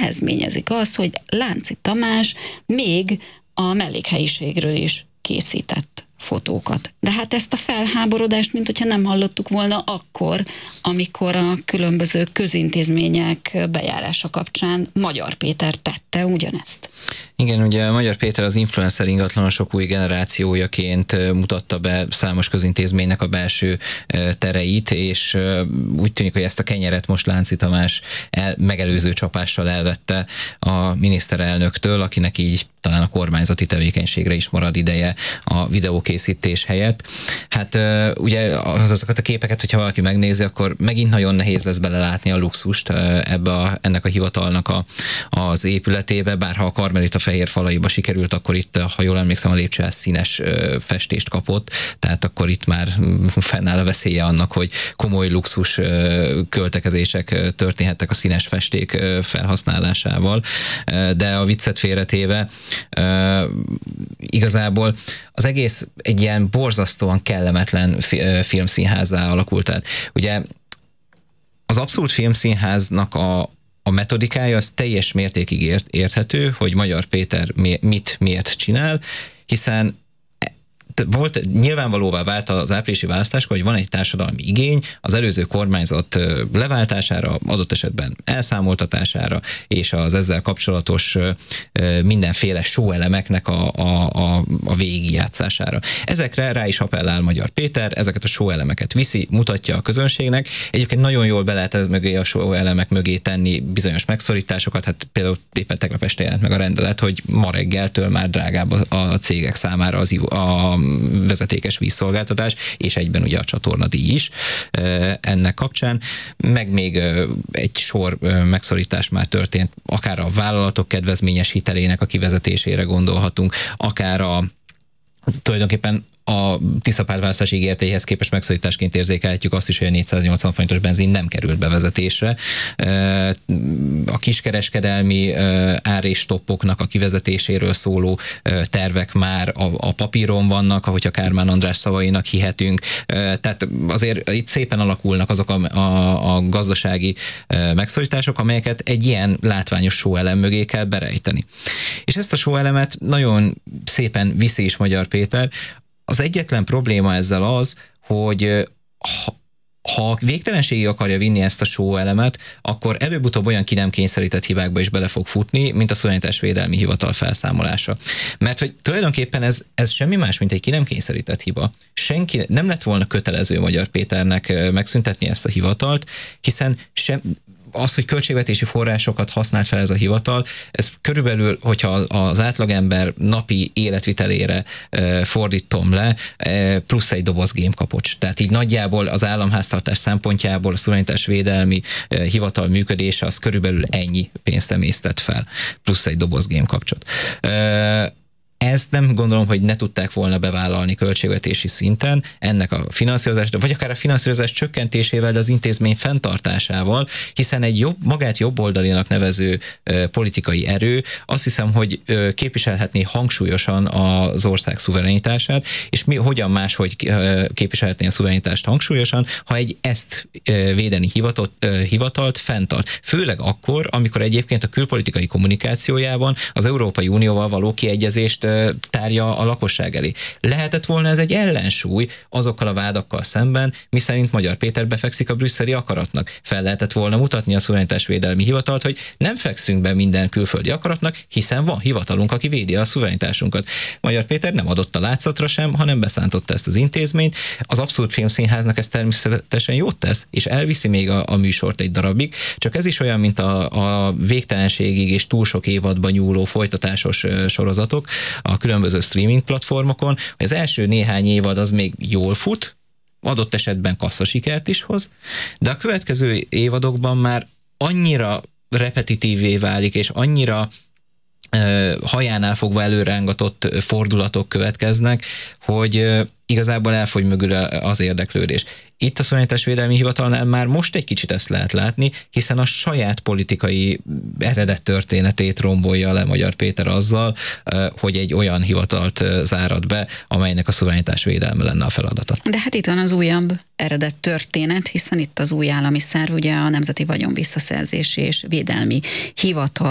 nehezményezik azt, hogy Lánczy Tamás még a mellékhelyiségről is készített fotókat. De hát ezt a felháborodást, mint hogyha nem hallottuk volna akkor, amikor a különböző közintézmények bejárása kapcsán Magyar Péter tette ugyanezt. Igen, ugye Magyar Péter az influencer ingatlanosok új generációjaként mutatta be számos közintézménynek a belső tereit, és úgy tűnik, hogy ezt a kenyeret most Lánczy Tamás megelőző csapással elvette a miniszterelnöktől, akinek így talán a kormányzati tevékenységre is marad ideje a videókészítés helyett. Hát ugye azokat a képeket, hogyha valaki megnézi, akkor megint nagyon nehéz lesz belelátni a luxust ennek a hivatalnak az épületébe, bár ha a Karmelita fehér falaiba sikerült, akkor itt, ha jól emlékszem, a lépcsőház színes festést kapott, tehát akkor itt már fennáll a veszélye annak, hogy komoly luxus költekezések történhettek a színes festék felhasználásával, de a viccet félretéve igazából az egész egy ilyen borzasztóan kellemetlen filmszínházzá alakult. Tehát ugye az Abszolút Filmszínháznak a metodikája az teljes mértékig érthető, hogy Magyar Péter miért csinál, hiszen nyilvánvalóvá vált az áprilisi választáskor, hogy van egy társadalmi igény az előző kormányzat leváltására, adott esetben elszámoltatására, és az ezzel kapcsolatos mindenféle show elemeknek a végigjátszására. Ezekre rá is appellál Magyar Péter, ezeket a show elemeket viszi, mutatja a közönségnek. Egyébként nagyon jól be lehet ez mögé, a show elemek mögé tenni bizonyos megszorításokat, hát például éppen tegnap este jelent meg a rendelet, hogy ma reggeltől már drágább a cégek számára a vezetékes vízszolgáltatás, és egyben ugye a csatornadíj is ennek kapcsán. Meg még egy sor megszorítás már történt, akár a vállalatok kedvezményes hitelének a kivezetésére gondolhatunk, akár tulajdonképpen a Tisza pártválasztási ígéreteihez képest megszorításként érzékelhetjük azt is, hogy a 480 forintos benzin nem került bevezetésre. A kiskereskedelmi ár és stoppoknak a kivezetéséről szóló tervek már a papíron vannak, ahogy a Kármán András szavainak hihetünk. Tehát azért itt szépen alakulnak azok a gazdasági megszorítások, amelyeket egy ilyen látványos sóelem mögé kell berejteni. És ezt a sóelemet nagyon szépen viszi is Magyar Péter. Az egyetlen probléma ezzel az, hogy ha végtelenségig akarja vinni ezt a show elemet, akkor előbb-utóbb olyan ki nem kényszerített hibákba is bele fog futni, mint a Szuverenitásvédelmi Hivatal felszámolása. Mert hogy tulajdonképpen ez semmi más, mint egy ki nem kényszerített hiba. Senki nem lett volna kötelező Magyar Péternek megszüntetni ezt a hivatalt, hiszen az, hogy költségvetési forrásokat használt fel ez a hivatal, ez körülbelül, hogyha az átlagember napi életvitelére fordítom le, plusz egy doboz gémkapocs. Tehát így nagyjából az államháztartás szempontjából a Szuverenitásvédelmi Hivatal működése az körülbelül ennyi pénzt emésztett fel, plusz egy doboz gémkapcsot. Ezt nem gondolom, hogy ne tudták volna bevállalni költségvetési szinten ennek a finanszírozásra, vagy akár a finanszírozás csökkentésével, de az intézmény fenntartásával, hiszen egy magát jobboldalinak nevező politikai erő azt hiszem, hogy képviselhetné hangsúlyosan az ország szuverenitását, és hogyan máshogy képviselhetné a szuverenitást hangsúlyosan, ha egy ezt védeni hivatalt fenntart. Főleg akkor, amikor egyébként a külpolitikai kommunikációjában az Európai Unióval való kiegyezést tárja a lakosság elé. Lehetett volna ez egy ellensúly azokkal a vádakkal szemben, miszerint Magyar Péter befekszik a brüsszeli akaratnak. Fel lehetett volna mutatni a Szuverenitásvédelmi Hivatalt, hogy nem fekszünk be minden külföldi akaratnak, hiszen van hivatalunk, aki védi a szuverenitásunkat. Magyar Péter nem adott a látszatra sem, hanem beszántotta ezt az intézményt. Az Abszolút Filmszínháznak ez természetesen jót tesz, és elviszi még a műsort egy darabig, csak ez is olyan, mint a végtelenségig és túl sok évadban nyúló folytatásos sorozatok a különböző streaming platformokon, hogy az első néhány évad az még jól fut, adott esetben kasszasikert is hoz, de a következő évadokban már annyira repetitívé válik, és annyira hajánál fogva előrángatott fordulatok következnek, hogy igazából elfogy mögül az érdeklődés. Itt a Szuverenitásvédelmi Hivatalnál már most egy kicsit ezt lehet látni, hiszen a saját politikai eredet történetét rombolja le Magyar Péter azzal, hogy egy olyan hivatalt zárad be, amelynek a szuverenitásvédelme lenne a feladata. De hát itt van az újabb eredet történet, hiszen itt az új állami szerv, ugye a Nemzeti Vagyon Visszaszerzési és Védelmi Hivatal